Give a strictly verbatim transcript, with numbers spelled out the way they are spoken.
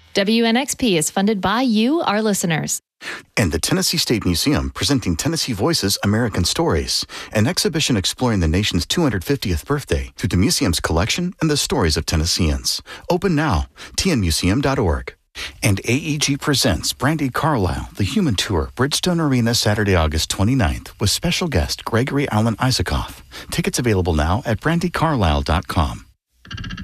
W N X P is funded by you, our listeners. And the Tennessee State Museum, presenting Tennessee Voices American Stories, an exhibition exploring the nation's two hundred fiftieth birthday through the museum's collection and the stories of Tennesseans. Open now, t n museum dot org. And A E G presents Brandi Carlile, The Human Tour, Bridgestone Arena, Saturday, August twenty-ninth, with special guest Gregory Alan Isakov. Tickets available now at brandi carlile dot com.